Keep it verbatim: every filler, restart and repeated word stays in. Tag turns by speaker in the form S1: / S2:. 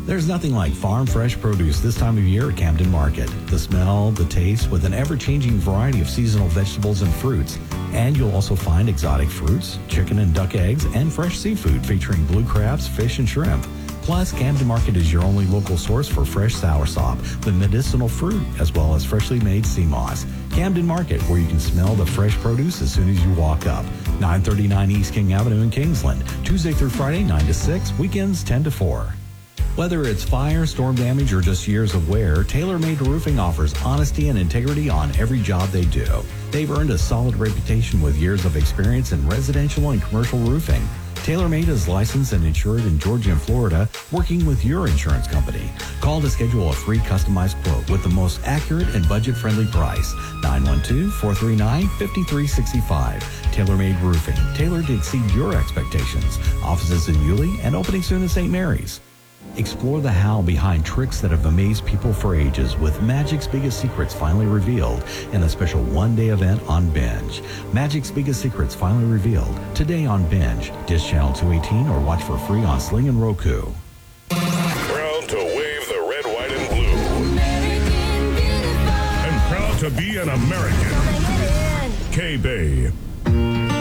S1: There's nothing like farm fresh produce this time of year at Camden Market. The smell, the taste, with an ever-changing variety of seasonal vegetables and fruits. And you'll also find exotic fruits, chicken and duck eggs, and fresh seafood featuring blue crabs, fish, and shrimp. Plus, Camden Market is your only local source for fresh soursop with medicinal fruit, as well as freshly made sea moss. Camden Market, where you can smell the fresh produce as soon as you walk up. nine thirty-nine East King Avenue in Kingsland. Tuesday through Friday, nine to six. Weekends, ten to four. Whether it's fire, storm damage, or just years of wear, TaylorMade Roofing offers honesty and integrity on every job they do. They've earned a solid reputation with years of experience in residential and commercial roofing. TaylorMade is licensed and insured in Georgia and Florida, working with your insurance company. Call to schedule a free customized quote with the most accurate and budget-friendly price. nine one two, four three nine, five three six five. TaylorMade Roofing, tailored to exceed your expectations. Offices in Yulee and opening soon in Saint Mary's. Explore the how behind tricks that have amazed people for ages with Magic's Biggest Secrets finally revealed in a special one-day event on Binge. Magic's Biggest Secrets finally revealed today on Binge. Dish Channel two eighteen or watch for free on Sling and Roku.
S2: Proud to wave the red, white, and blue. And proud to be an American. K-Bay.